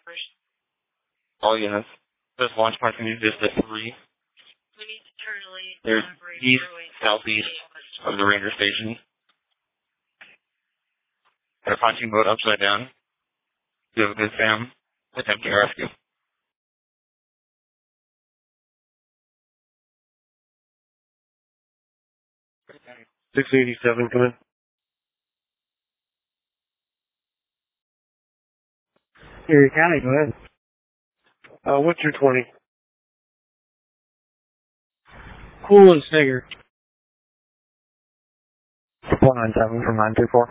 All units. This launch point can be just at 3. There's east, southeast of the ranger station. They're punching boat upside down. You have a good Sam attempting rescue. $687 come in. Erie County, go ahead. What's your 20? Cool and Snigger. 197 from 924.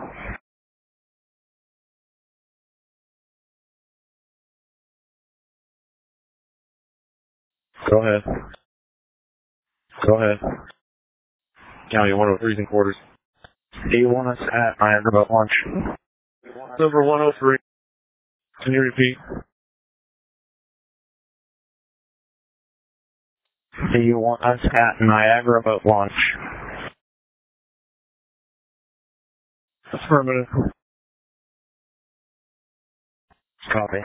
Go ahead. Go ahead. County 103's in quarters. Do you want us at Niagara Boat Launch? Number 103. Can you repeat? Do you want us at Niagara Boat Launch? Affirmative. Copy.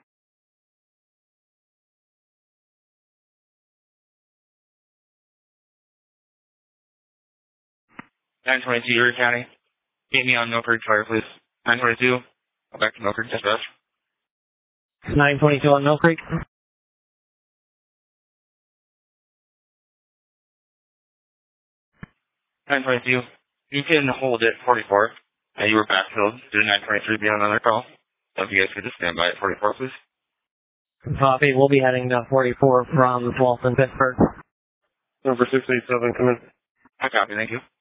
$922 Erie County. Meet me on Mill Creek Fire, please. 922. Go back to Mill Creek Dispatch. 922 on Mill Creek. 922. You can hold it 44. You were backfilled. Did 923 be on another call? So if you guys could just stand by at 44, please. Copy. We'll be heading to 44 from 12th and Pittsburgh. Number 687 come in. I copy, thank you.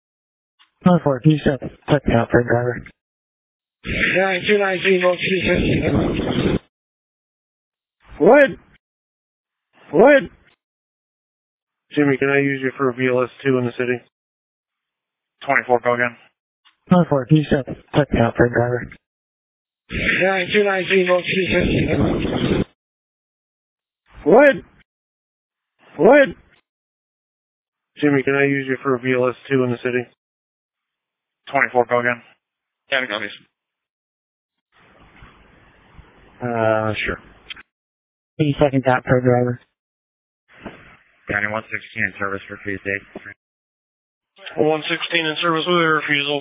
427. Check me out for driver. 9293, Mill Creek. What? What? Jimmy, can I use you for a VLS-2 in the city? 24, go again. 427. Check me out for driver. 9293, Mill Creek. What? What? Jimmy, can I use you for a VLS-2 in the city? 24, go again. Yeah, copies. Sure. 82nd tap for driver. County 116 in service for Tuesday. 116 in service with a refusal.